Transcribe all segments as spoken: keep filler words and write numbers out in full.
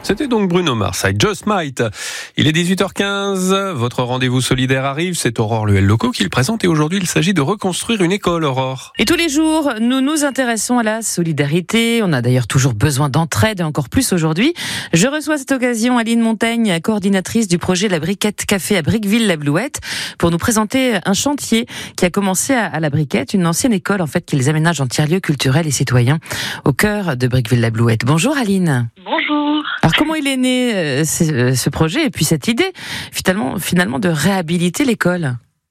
C'était donc Bruno Mars avec Just Might. Il est dix-huit heures quinze, votre rendez-vous solidaire arrive, c'est Aurore Luel-Loco qui le présente et aujourd'hui il s'agit de reconstruire une école, Aurore. Et tous les jours, nous nous intéressons à la solidarité, on a d'ailleurs toujours besoin d'entraide et encore plus aujourd'hui. Je reçois à cette occasion Aline Montaigne, coordinatrice du projet La Briquette Café à Briqueville-la-Blouette, pour nous présenter un chantier qui a commencé à La Briquette, une ancienne école en fait qu'ils aménagent en tiers-lieux culturels et citoyens au cœur de Briqueville-la-Blouette. Bonjour Aline. Bonjour. Alors comment il est né euh, ce, ce projet et puis cette idée finalement, finalement de réhabiliter l'école?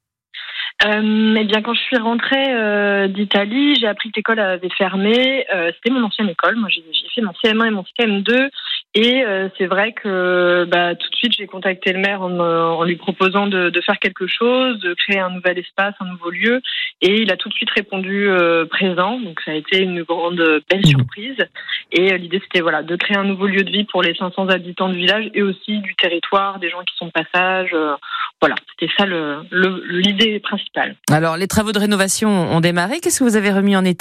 Euh, eh bien, quand je suis rentrée euh, d'Italie, j'ai appris que l'école avait fermé. Euh, c'était mon ancienne école. Moi, j'ai, j'ai fait mon C M un et mon C M deux. Et euh, c'est vrai que bah, tout de suite, j'ai contacté le maire en, me, en lui proposant de, de faire quelque chose, de créer un nouvel espace, un nouveau lieu. Et il a tout de suite répondu euh, présent. Donc, ça a été une grande, belle surprise. Et euh, l'idée, c'était voilà, de créer un nouveau lieu de vie pour les cinq cents habitants du village et aussi du territoire, des gens qui sont de passage. Euh, voilà, c'était ça le, le, l'idée principale. Alors, les travaux de rénovation ont démarré. Qu'est-ce que vous avez remis en état ?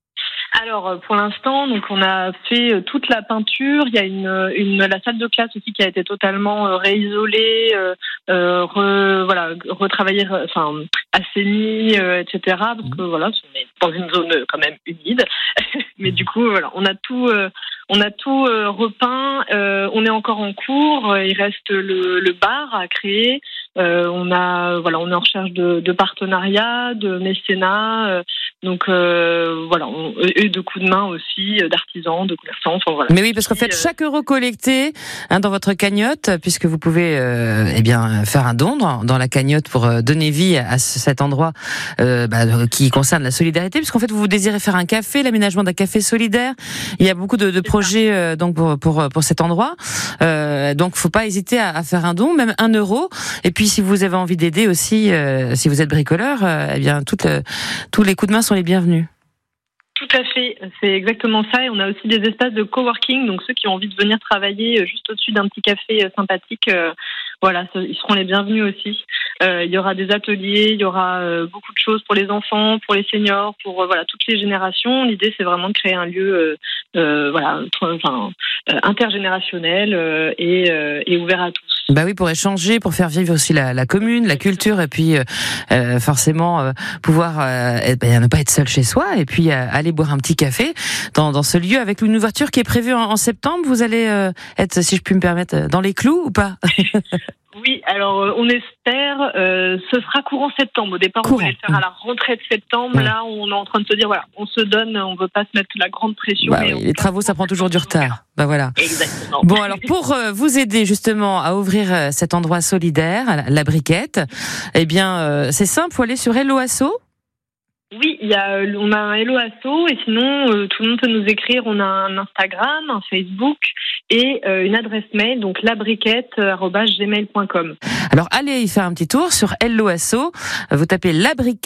Alors, pour l'instant, donc on a fait toute la peinture. Il y a une, une la salle de classe aussi qui a été totalement réisolée, euh, re, voilà, retravaillée, enfin assainie, euh, et cetera. Parce que voilà, on est dans une zone quand même humide. Mais du coup, voilà, on a tout, euh, on a tout euh, repeint. Euh, on est encore en cours. Il reste le, le bar à créer. Euh, on a, voilà, on est en recherche de, de partenariats, de mécénat. Euh, donc euh, voilà, on, et de coups de main aussi, d'artisans, de commerçants. Enfin, voilà. Mais oui, parce qu'en fait, chaque euro collecté hein, dans votre cagnotte, puisque vous pouvez euh, eh bien faire un don dans, dans la cagnotte pour euh, donner vie à ce, cet endroit euh, bah, qui concerne la solidarité, puisqu'en fait, vous désirez faire un café, l'aménagement d'un café solidaire. Il y a beaucoup de, de projets euh, donc pour, pour pour cet endroit. Euh, donc, faut pas hésiter à, à faire un don, même un euro. Et puis, si vous avez envie d'aider aussi, euh, si vous êtes bricoleur, euh, eh bien, toutes le, tous les coups de main sont les bienvenus. Tout à fait, c'est exactement ça. Et on a aussi des espaces de coworking, donc ceux qui ont envie de venir travailler juste au-dessus d'un petit café sympathique, euh, voilà, ils seront les bienvenus aussi. Euh, il y aura des ateliers, il y aura euh, beaucoup de choses pour les enfants, pour les seniors, pour euh, voilà toutes les générations. L'idée, c'est vraiment de créer un lieu, euh, euh, voilà, enfin euh, intergénérationnel euh, et, euh, et ouvert à tous. Bah oui, pour échanger, pour faire vivre aussi la, la commune, la culture, et puis euh, forcément euh, pouvoir euh, ben, ne pas être seul chez soi, et puis euh, aller boire un petit café dans, dans ce lieu avec une ouverture qui est prévue en, en septembre. Vous allez euh, être, si je puis me permettre, dans les clous ou pas? Oui, alors on espère, euh, ce sera courant septembre. Au départ, courant. On voulait le faire à la rentrée de septembre. Ouais. Là, on est en train de se dire, voilà, on se donne, on veut pas se mettre la grande pression. Bah mais oui, les travaux, ça prend toujours du retard. Bah voilà. Exactement. Bon, alors pour euh, vous aider justement à ouvrir euh, cet endroit solidaire, la, la Briquette, eh bien, euh, c'est simple, faut aller sur Hello Asso. Oui, il y a, on a un Hello Asso et sinon euh, tout le monde peut nous écrire. On a un Instagram, un Facebook et euh, une adresse mail, donc labriquette arobase gmail point com. Alors allez y faire un petit tour sur Hello Asso. Vous tapez La Briquette